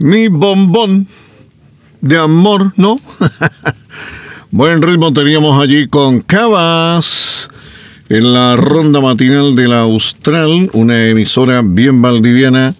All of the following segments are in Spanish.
Mi bombón de amor, ¿no? Buen ritmo teníamos allí con Cabas en la ronda matinal de la Austral, una emisora bien valdiviana,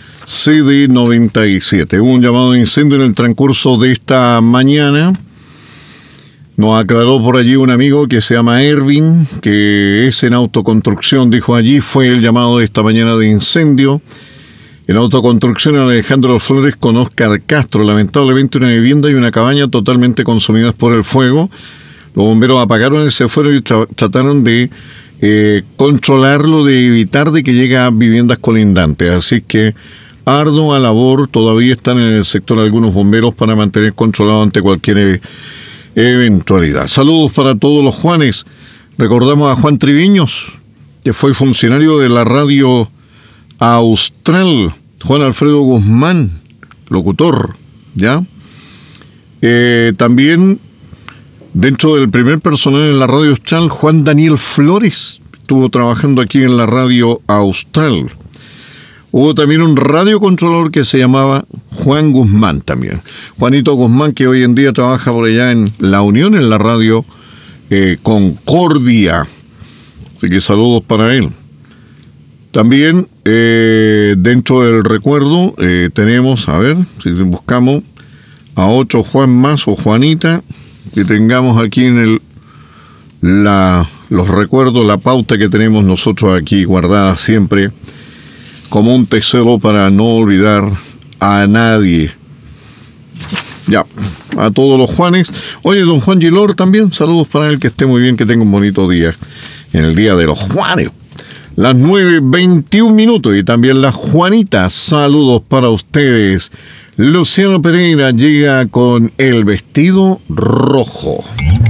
CD97. Hubo un llamado de incendio en el transcurso de esta mañana. Nos aclaró por allí un amigo que se llama Ervin, que es en autoconstrucción, dijo allí, fue el llamado de esta mañana de incendio. En autoconstrucción Alejandro Flores con Oscar Castro, lamentablemente una vivienda y una cabaña totalmente consumidas por el fuego. Los bomberos apagaron ese fuego y trataron de controlarlo, de evitar de que llegue a viviendas colindantes. Así que ardua labor, todavía están en el sector algunos bomberos para mantener controlado ante cualquier eventualidad. Saludos para todos los Juanes. Recordamos a Juan Triviños, que fue funcionario de la radio Austral. Juan Alfredo Guzmán, locutor, ¿ya? También, dentro del primer personal en la radio Austral, Juan Daniel Flores, estuvo trabajando aquí en la radio Austral. Hubo también un radiocontrolador que se llamaba Juan Guzmán también. Juanito Guzmán, que hoy en día trabaja por allá en La Unión, en la radio Concordia. Así que saludos para él. También dentro del recuerdo tenemos, a ver, si buscamos a otro Juan más o Juanita, que tengamos aquí en los recuerdos, la pauta que tenemos nosotros aquí guardada siempre como un tesoro para no olvidar a nadie. Ya, a todos los Juanes. Oye, don Juan Gilor también, saludos para él, que esté muy bien, que tenga un bonito día en el Día de los Juanes. Las 9:21 y también las Juanitas, saludos para ustedes. Luciano Pereira llega con El Vestido Rojo.